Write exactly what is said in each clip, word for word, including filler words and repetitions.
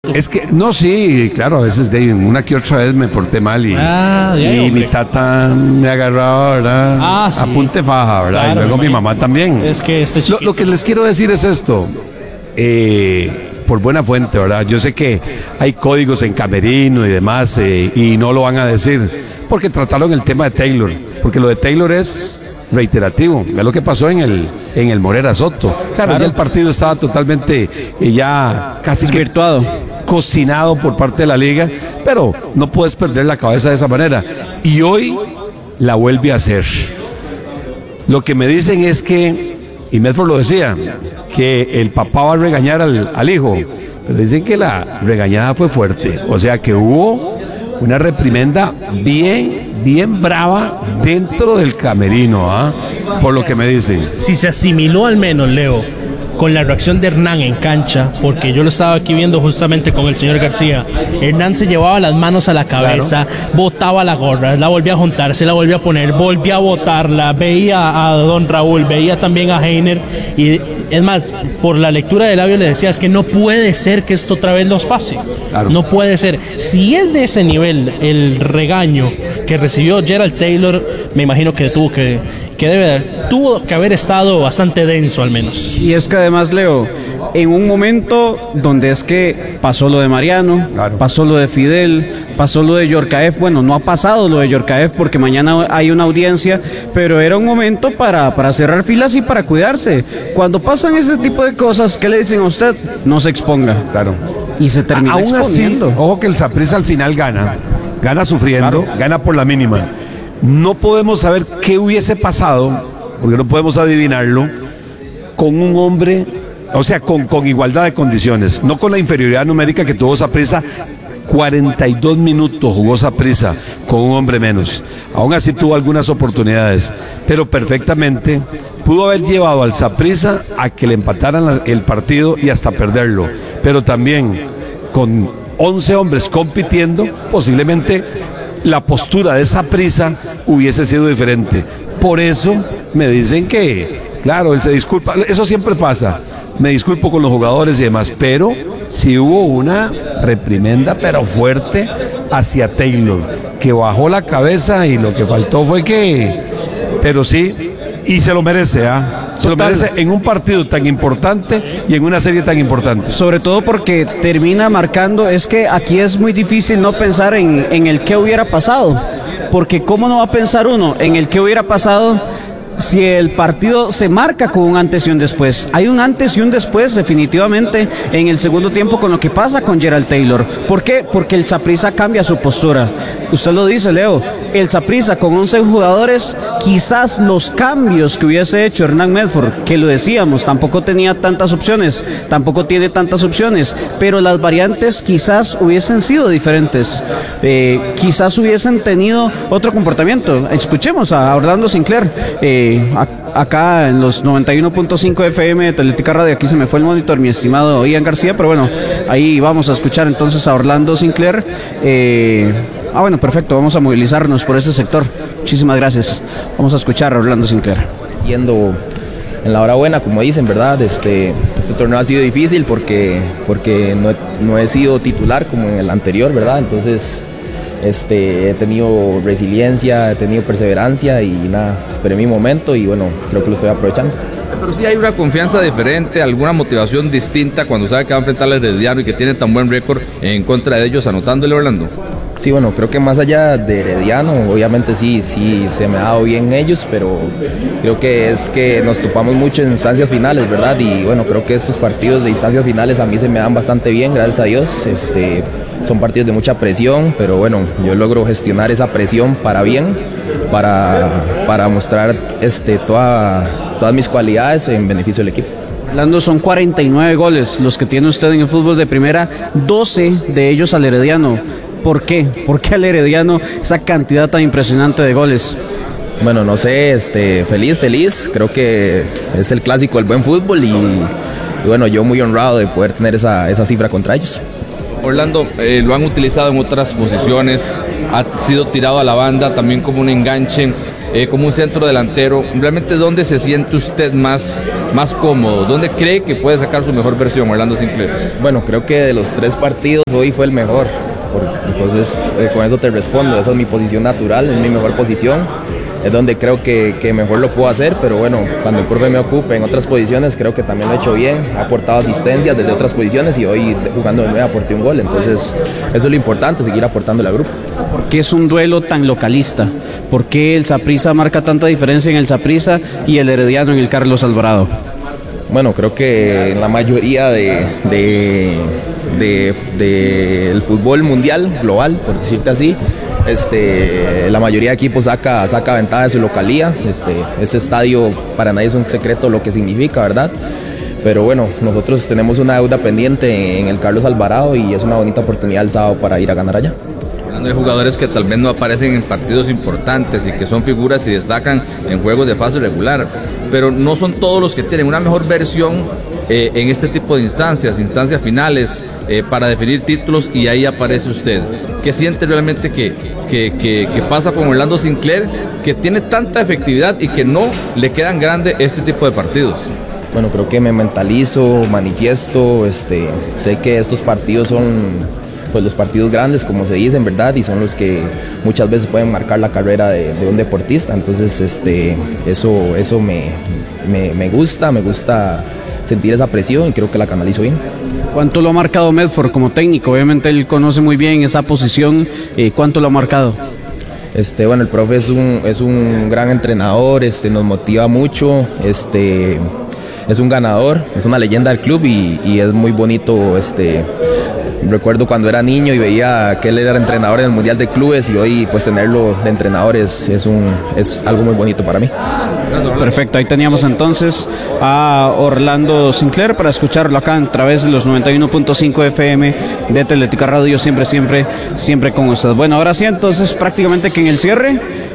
Es que, no, sí, claro, a veces de una que otra vez me porté mal y, ah, y mi tata me agarraba, ¿verdad? Ah, sí. Apunte faja, ¿verdad? Claro, y luego mi mamá también. Es que este lo, lo que les quiero decir es esto, eh, por buena fuente, ¿verdad? Yo sé que hay códigos en camerino y demás eh, y no lo van a decir porque trataron el tema de Taylor, porque lo de Taylor es reiterativo, ve lo que pasó en el en el Morera Soto. Claro, claro. Ya el partido estaba totalmente eh, ya casi desvirtuado, cocinado por parte de la liga, pero no puedes perder la cabeza de esa manera. Y hoy la vuelve a hacer. Lo que me dicen es que, y Medford lo decía, que el papá va a regañar al, al hijo, pero dicen que la regañada fue fuerte, o sea que hubo una reprimenda bien, bien brava dentro del camerino, ¿ah? Por lo que me dicen. Si se asimiló al menos, Leo, con la reacción de Hernán en cancha, porque yo lo estaba aquí viendo justamente con el señor García. Hernán se llevaba las manos a la cabeza, claro, botaba la gorra, la volvía a juntar, se la volvía a poner, volvía a botarla, veía a don Raúl, veía también a Heiner, y es más, por la lectura de labios le decía, es que no puede ser que esto otra vez nos pase, claro, no puede ser. Si es de ese nivel el regaño que recibió Gerald Taylor, me imagino que tuvo que, que debe, tuvo que haber estado bastante denso al menos. Y es que además, Leo, en un momento donde es que pasó lo de Mariano, claro, pasó lo de Fidel, pasó lo de Yorkaev, bueno, no ha pasado lo de Yorkaev porque mañana hay una audiencia, pero era un momento para, para cerrar filas y para cuidarse. Cuando pasan ese tipo de cosas, ¿qué le dicen a usted? No se exponga. Claro. Y se termina Aún exponiendo. Así, ojo que el Saprissa al final gana, gana sufriendo, claro, gana por la mínima. No podemos saber qué hubiese pasado, porque no podemos adivinarlo, con un hombre, o sea, con, con igualdad de condiciones, no con la inferioridad numérica que tuvo Saprissa. cuarenta y dos minutos jugó Saprissa con un hombre menos. Aún así tuvo algunas oportunidades, pero perfectamente pudo haber llevado al Saprissa a que le empataran la, el partido y hasta perderlo. Pero también con once hombres compitiendo, posiblemente la postura de Saprissa hubiese sido diferente. Por eso me dicen que, claro, él se disculpa, eso siempre pasa. Me disculpo con los jugadores y demás, pero sí hubo una reprimenda, pero fuerte, hacia Taylor, que bajó la cabeza y lo que faltó fue que, pero sí, y se lo merece, ¿ah? Se lo merece en un partido tan importante y en una serie tan importante. Sobre todo porque termina marcando, es que aquí es muy difícil no pensar en, en el qué hubiera pasado, porque cómo no va a pensar uno en el qué hubiera pasado si el partido se marca con un antes y un después. Hay un antes y un después definitivamente en el segundo tiempo con lo que pasa con Gerald Taylor. ¿Por qué? Porque el Saprissa cambia su postura. Usted lo dice, Leo, el Saprissa con once jugadores, quizás los cambios que hubiese hecho Hernán Medford, que lo decíamos, tampoco tenía tantas opciones, tampoco tiene tantas opciones, pero las variantes quizás hubiesen sido diferentes, eh, quizás hubiesen tenido otro comportamiento. Escuchemos a Orlando Sinclair, eh, acá en los noventa y uno punto cinco F M de Teletica Radio. Aquí se me fue el monitor, mi estimado Ian García, pero bueno, ahí vamos a escuchar entonces a Orlando Sinclair. Eh, ah, bueno, perfecto, vamos a movilizarnos por ese sector. Muchísimas gracias. Vamos a escuchar a Orlando Sinclair. Siendo en la hora buena, como dicen, ¿verdad? Este, este torneo ha sido difícil porque, porque no, no he sido titular como en el anterior, ¿verdad? Entonces Este, he tenido resiliencia, he tenido perseverancia y nada, esperé mi momento y bueno, creo que lo estoy aprovechando. Pero sí hay una confianza diferente, alguna motivación distinta cuando sabe que va a enfrentar al Herediano y que tiene tan buen récord en contra de ellos, anotándole, Orlando. Sí, bueno, creo que más allá de Herediano, obviamente sí, sí se me ha dado bien ellos, pero creo que es que nos topamos mucho en instancias finales, ¿verdad? Y bueno, creo que estos partidos de instancias finales a mí se me dan bastante bien, gracias a Dios. Este, son partidos de mucha presión, pero bueno, yo logro gestionar esa presión para bien, para, para mostrar este, toda, todas mis cualidades en beneficio del equipo. Orlando, son cuarenta y nueve goles los que tiene usted en el fútbol de primera, doce de ellos al Herediano. ¿Por qué? ¿Por qué al Herediano esa cantidad tan impresionante de goles? Bueno, no sé, este, feliz, feliz. Creo que es el clásico del buen fútbol y, y bueno, yo muy honrado de poder tener esa, esa cifra contra ellos. Orlando, eh, lo han utilizado en otras posiciones, ha sido tirado a la banda también como un enganche. eh, como un centro delantero, realmente ¿dónde se siente usted más, más cómodo? ¿Dónde cree que puede sacar su mejor versión, Orlando Sinclair? Bueno, creo que de los tres partidos hoy fue el mejor. Entonces, eh, con eso te respondo. Esa es mi posición natural, es mi mejor posición. Es donde creo que, que mejor lo puedo hacer, pero bueno, cuando el profe me ocupe en otras posiciones, creo que también lo he hecho bien. Ha aportado asistencias desde otras posiciones y hoy jugando de nueve aporté un gol. Entonces, eso es lo importante, seguir aportando al grupo. ¿Por qué es un duelo tan localista? ¿Por qué el Saprissa marca tanta diferencia en el Saprissa y el Herediano en el Carlos Alvarado? Bueno, creo que en la mayoría de, de, de, de el fútbol mundial, global, por decirte así, este, la mayoría de equipos saca, saca ventaja de su localía. Este, este estadio para nadie es un secreto lo que significa, ¿verdad? Pero bueno, nosotros tenemos una deuda pendiente en el Carlos Alvarado y es una bonita oportunidad el sábado para ir a ganar allá. Hay jugadores que tal vez no aparecen en partidos importantes y que son figuras y destacan en juegos de fase regular, pero no son todos los que tienen una mejor versión eh, en este tipo de instancias, instancias finales, eh, para definir títulos, y ahí aparece usted. ¿Qué siente realmente que, que, que, que pasa con Orlando Sinclair, que tiene tanta efectividad y que no le quedan grandes este tipo de partidos? Bueno, creo que me mentalizo, manifiesto, este, sé que estos partidos son pues los partidos grandes, como se dicen, ¿verdad? Y son los que muchas veces pueden marcar la carrera de, de un deportista. Entonces, este, eso, eso me, me, me gusta, me gusta sentir esa presión y creo que la canalizo bien. ¿Cuánto lo ha marcado Medford como técnico? Obviamente él conoce muy bien esa posición. Eh, ¿Cuánto lo ha marcado? Este, bueno, el profe es un, es un gran entrenador, este, nos motiva mucho, este, es un ganador, es una leyenda del club y, y es muy bonito, este, recuerdo cuando era niño y veía que él era entrenador en el Mundial de Clubes y hoy pues tenerlo de entrenador es, es, un, es algo muy bonito para mí. Perfecto, ahí teníamos entonces a Orlando Sinclair para escucharlo acá a través de los noventa y uno punto cinco F M de Atlética Radio, siempre, siempre, siempre con ustedes. Bueno, ahora sí, entonces prácticamente que en el cierre,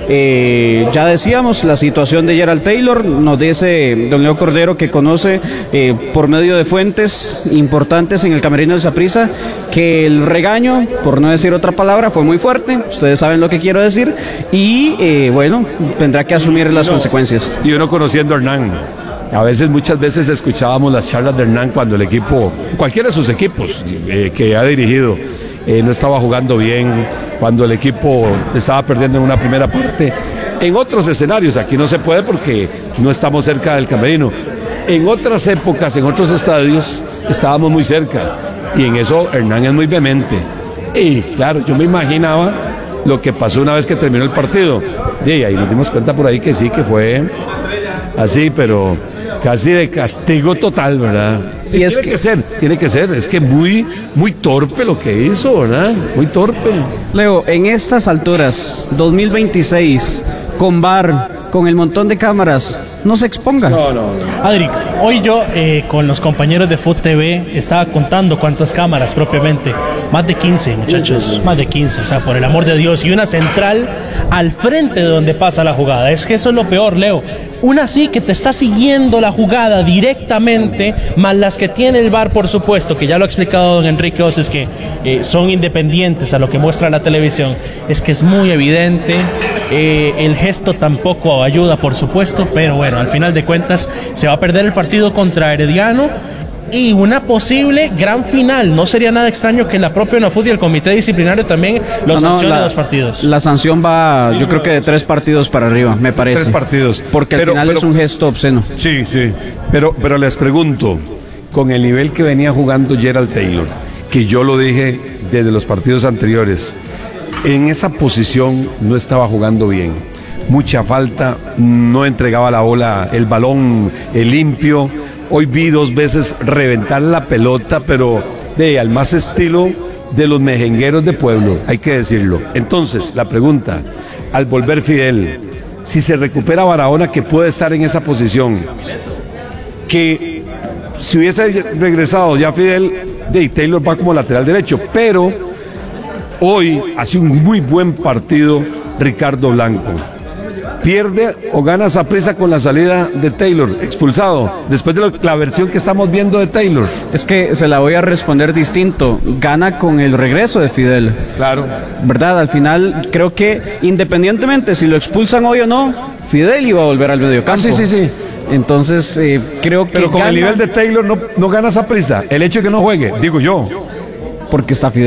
eh, ya decíamos la situación de Gerald Taylor, nos dice don Leo Cordero que conoce eh, por medio de fuentes importantes en el camerino del Saprissa que el regaño, por no decir otra palabra, fue muy fuerte, ustedes saben lo que quiero decir, y eh, bueno, tendrá que asumir las no. consecuencias. Y uno conociendo a Hernán, a veces, muchas veces escuchábamos las charlas de Hernán cuando el equipo, cualquiera de sus equipos eh, que ha dirigido, eh, no estaba jugando bien, cuando el equipo estaba perdiendo en una primera parte. En otros escenarios, aquí no se puede porque no estamos cerca del camerino. En otras épocas, en otros estadios, estábamos muy cerca. Y en eso Hernán es muy vehemente. Y claro, yo me imaginaba lo que pasó una vez que terminó el partido. Y ahí nos dimos cuenta por ahí que sí, que fue así, pero casi de castigo total, ¿verdad? Y, y es tiene que, que ser, tiene que ser, es que muy, muy torpe lo que hizo, ¿verdad? Muy torpe. Leo, en estas alturas, dos mil veintiséis, con V A R, con el montón de cámaras, no se exponga. No, no, no. Adri, hoy yo eh, con los compañeros de Food T V estaba contando cuántas cámaras propiamente. Más de quince, muchachos, más de quince, o sea, por el amor de Dios. Y una central al frente de donde pasa la jugada. Es que eso es lo peor, Leo. Una sí que te está siguiendo la jugada directamente, más las que tiene el V A R, por supuesto, que ya lo ha explicado don Enrique Oces, que eh, son independientes a lo que muestra la televisión. Es que es muy evidente, eh, el gesto tampoco ayuda, por supuesto, pero bueno, al final de cuentas se va a perder el partido contra Herediano y una posible gran final. No sería nada extraño que la propia UNAFUT y el comité disciplinario también los no, no, sancione los partidos. La sanción va, yo creo que de tres partidos para arriba, me parece. Tres partidos. Porque pero, al final pero, es un gesto obsceno. Sí, sí. Pero, pero les pregunto, con el nivel que venía jugando Gerald Taylor, que yo lo dije desde los partidos anteriores, en esa posición no estaba jugando bien. Mucha falta, no entregaba la bola, el balón el limpio. Hoy vi dos veces reventar la pelota, pero de al más estilo de los mejengueros de pueblo, hay que decirlo. Entonces, la pregunta, al volver Fidel, si se recupera Barahona, que puede estar en esa posición, que si hubiese regresado ya Fidel, de Taylor va como lateral derecho, pero hoy hace un muy buen partido Ricardo Blanco. ¿Pierde o gana Saprissa con la salida de Taylor, expulsado? Después de lo, la versión que estamos viendo de Taylor. Es que se la voy a responder distinto. Gana con el regreso de Fidel. Claro. ¿Verdad? Al final, creo que independientemente si lo expulsan hoy o no, Fidel iba a volver al mediocampo. Ah, sí, sí, sí. Entonces, eh, creo que. Pero con gana el nivel de Taylor no, no gana Saprissa. El hecho de que no juegue, digo yo. Porque está Fidel.